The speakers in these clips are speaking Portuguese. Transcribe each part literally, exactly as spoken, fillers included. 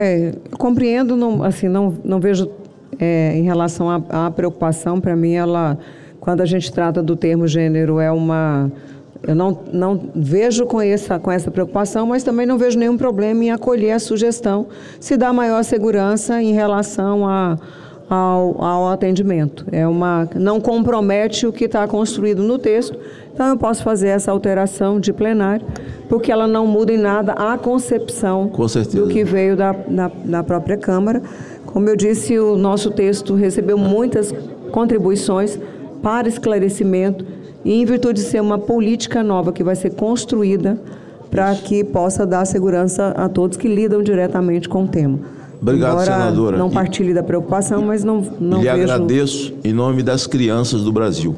É, eu compreendo, não, assim, não, não vejo é, em relação à, à preocupação, para mim, ela, quando a gente trata do termo gênero, é uma... Eu não, não vejo com essa, com essa preocupação, mas também não vejo nenhum problema em acolher a sugestão, se dá maior segurança em relação a, ao, ao atendimento. É uma, não compromete o que está construído no texto, então eu posso fazer essa alteração de plenário, porque ela não muda em nada a concepção do que veio da, da, da própria Câmara. Como eu disse, o nosso texto recebeu muitas contribuições para esclarecimento, e em virtude de ser uma política nova que vai ser construída para que possa dar segurança a todos que lidam diretamente com o tema. Obrigado, Embora senadora. não partilhe da preocupação, mas não, não Lhe vejo... agradeço em nome das crianças do Brasil.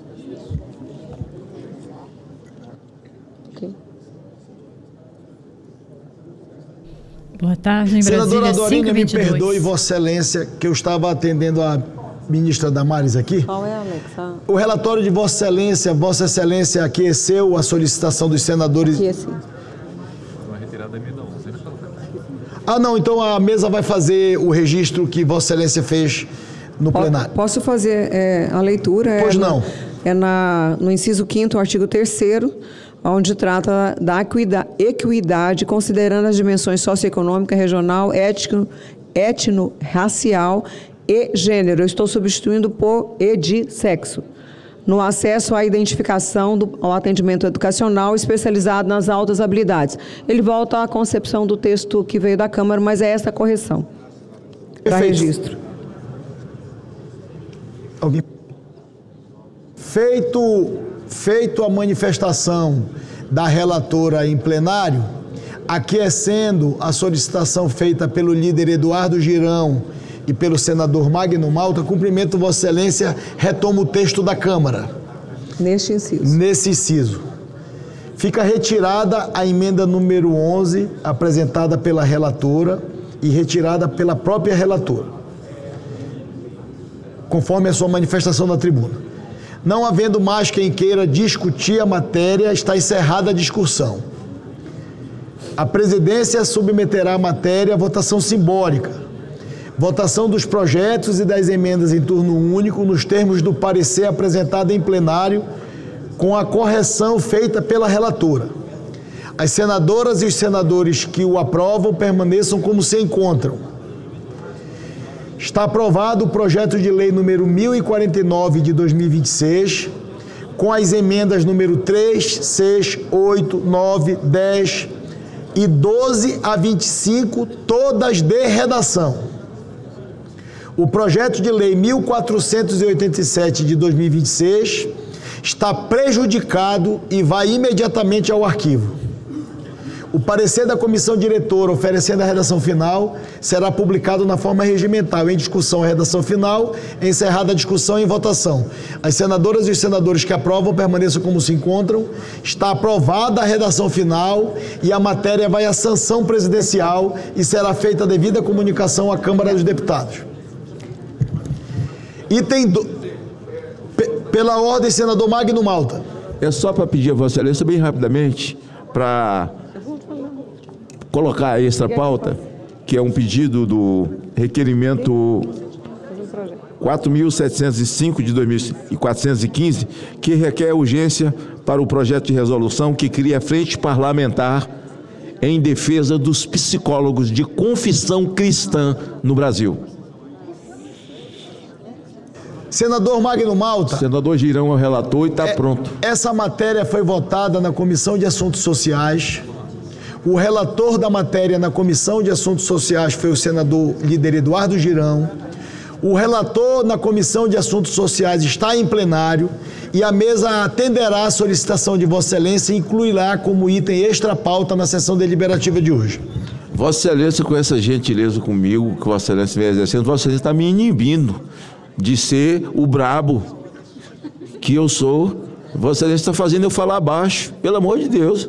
Okay. Boa tarde, em Senadora Brasília, Dorina, me cinco e vinte e dois. perdoe, Vossa Excelência, que eu estava atendendo a ministra Damares aqui. Qual é, Alex? O relatório de Vossa Excelência, Vossa Excelência aqueceu a solicitação dos senadores... Aqueci. Ah, não, então a mesa vai fazer o registro que Vossa Excelência fez no plenário. Posso fazer é, a leitura? Pois é não. Na, é na, no inciso quinto, artigo terceiro, onde trata da equidade, equidade considerando as dimensões socioeconômica, regional, étnico, etno-racial e gênero. Eu estou substituindo por e de sexo. No acesso à identificação do, ao atendimento educacional especializado nas altas habilidades. Ele volta à concepção do texto que veio da Câmara, mas é essa a correção para registro. Alguém? Feito, feito a manifestação da relatora em plenário, aquecendo a solicitação feita pelo líder Eduardo Girão e pelo senador Magno Malta, cumprimento Vossa Excelência, retoma o texto da Câmara. Neste inciso. Nesse inciso. Fica retirada a emenda número onze, apresentada pela relatora e retirada pela própria relatora, conforme a sua manifestação na tribuna. Não havendo mais quem queira discutir a matéria, está encerrada a discussão. A presidência submeterá a matéria à votação simbólica. Votação dos projetos e das emendas em turno único, nos termos do parecer apresentado em plenário, com a correção feita pela relatora. As senadoras e os senadores que o aprovam permaneçam como se encontram. Está aprovado o projeto de lei número mil e quarenta e nove de dois mil e vinte e seis, com as emendas número três, seis, oito, nove, dez e doze a vinte e cinco, todas de redação. O projeto de lei mil quatrocentos e oitenta e sete de dois mil e vinte e seis está prejudicado e vai imediatamente ao arquivo. O parecer da comissão diretora oferecendo a redação final será publicado na forma regimental. Em discussão, a redação final, encerrada a discussão e em votação. As senadoras e os senadores que aprovam permaneçam como se encontram. Está aprovada a redação final e a matéria vai à sanção presidencial e será feita a devida comunicação à Câmara dos Deputados. Item do... Pela ordem, senador Magno Malta. É só para pedir a Vossa Excelência, bem rapidamente, para colocar a extra pauta, que é um pedido do requerimento quatro mil setecentos e cinco de dois mil e quatrocentos e quinze, que requer urgência para o projeto de resolução que cria a frente parlamentar em defesa dos psicólogos de confissão cristã no Brasil. Senador Magno Malta. Senador Girão é o relator e está é, pronto. Essa matéria foi votada na Comissão de Assuntos Sociais. O relator da matéria na Comissão de Assuntos Sociais foi o senador líder Eduardo Girão. O relator na Comissão de Assuntos Sociais está em plenário e a mesa atenderá a solicitação de Vossa Excelência e incluirá como item extra pauta na sessão deliberativa de hoje. Vossa Excelência, com essa gentileza comigo, que Vossa Excelência vem exercendo, Vossa Excelência está me inibindo de ser o brabo que eu sou. Vossa Excelência está fazendo eu falar baixo, pelo amor de Deus.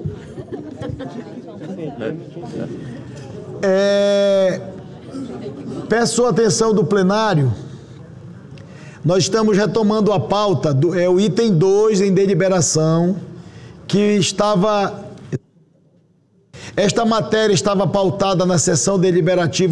É, peço a atenção do plenário. Nós estamos retomando a pauta, do, é o item dois em deliberação, que estava Esta matéria estava pautada na sessão deliberativa